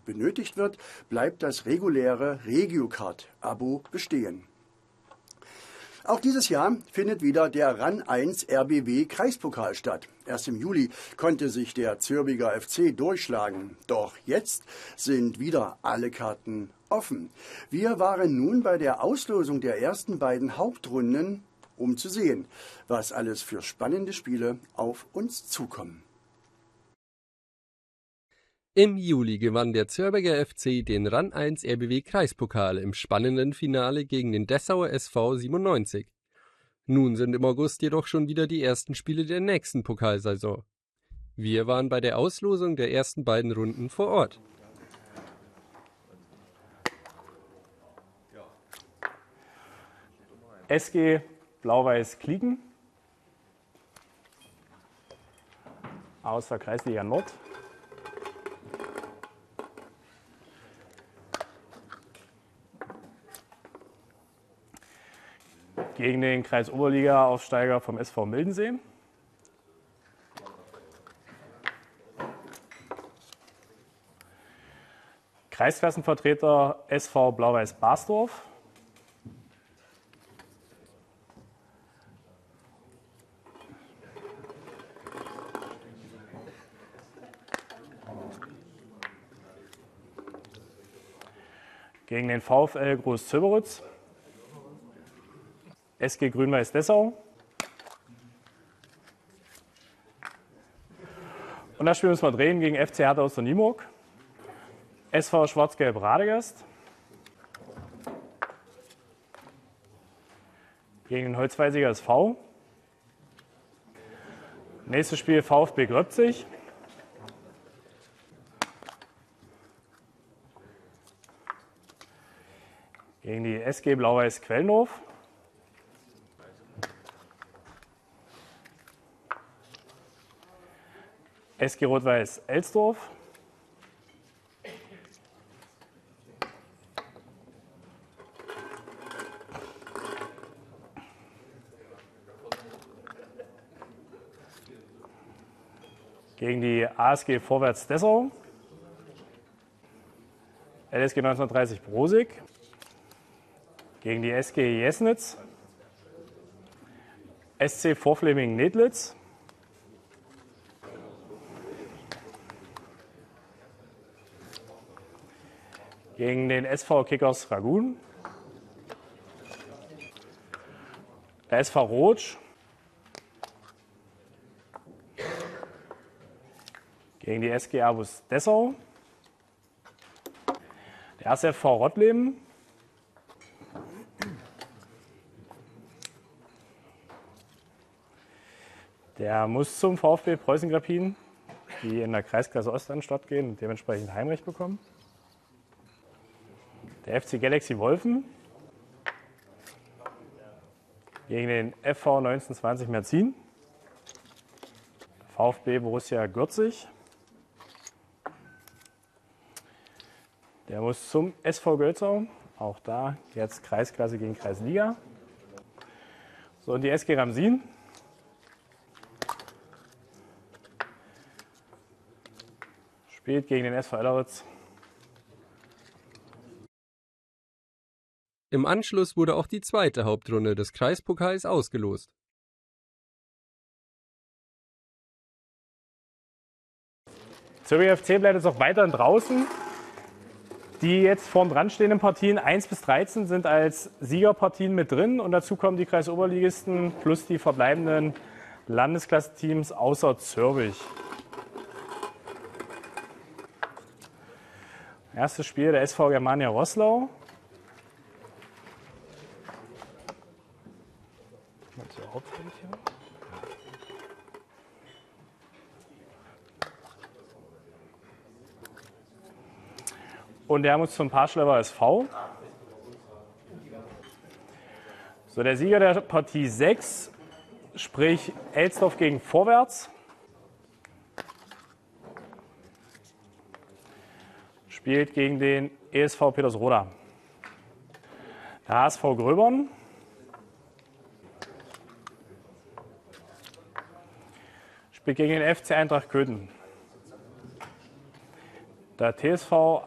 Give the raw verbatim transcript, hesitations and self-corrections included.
benötigt wird, bleibt das reguläre Regiocard-Abo bestehen. Auch dieses Jahr findet wieder der RAN eins R B W Kreispokal statt. Erst im Juli konnte sich der Zürbiger F C durchschlagen. Doch jetzt sind wieder alle Karten offen. Wir waren nun bei der Auslosung der ersten beiden Hauptrunden, um zu sehen, was alles für spannende Spiele auf uns zukommen. Im Juli gewann der Zürbiger F C den RAN eins R B W Kreispokal im spannenden Finale gegen den Dessauer S V siebenundneunzig. Nun sind im August jedoch schon wieder die ersten Spiele der nächsten Pokalsaison. Wir waren bei der Auslosung der ersten beiden Runden vor Ort. S G Blau-Weiß Klieken aus der Kreisliga Nord. Gegen den Kreis-Oberliga-Aufsteiger vom S V Mildensee. Kreisklassenvertreter S V Blau-Weiß Basdorf. Gegen den VfL Groß-Zöberitz. S G Grün-Weiß Dessau. Und das Spiel müssen wir drehen gegen F C Hertha aus der Nienburg. S V Schwarz-Gelb Radegast. Gegen den Holzweißiger S V. Nächstes Spiel VfB Gröbzig. Gegen die S G Blau-Weiß Quellendorf. S G Rot-Weiß Elsdorf. Gegen die A S G Vorwärts Dessau. L S G neunzehnhundertdreißig Brosig. Gegen die S G Jesnitz. S C Vorfleming-Nedlitz. Gegen den S V Kickers Ragun. Der S V Rotsch. Gegen die S G Airbus Dessau. Der S F V Rottleben. Der muss zum VfB Preußen-Grappin, die in der Kreisklasse Ost anstatt gehen und dementsprechend Heimrecht bekommen. Der F C Galaxy Wolfen gegen den F V neunzehnhundertzwanzig Merzin. VfB Borussia Gürzig. Der muss zum S V Gölzau. Auch da jetzt Kreisklasse gegen Kreisliga. So, und die S G Ramsin. Spielt gegen den S V Elleritz. Im Anschluss wurde auch die zweite Hauptrunde des Kreispokals ausgelost. Zürich F C bleibt jetzt auch weiterhin draußen. Die jetzt vorn dran stehenden Partien eins bis dreizehn sind als Siegerpartien mit drin und dazu kommen die Kreisoberligisten plus die verbleibenden Landesklassenteams außer Zürich. Erstes Spiel der S V Germania Roßlau. Und der muss zum Parschlever S V. So, der Sieger der Partie sechs, sprich Elsdorf gegen Vorwärts, spielt gegen den E S V Petersroda. Der H S V Gröbern spielt gegen den F C Eintracht Köthen. Der T S V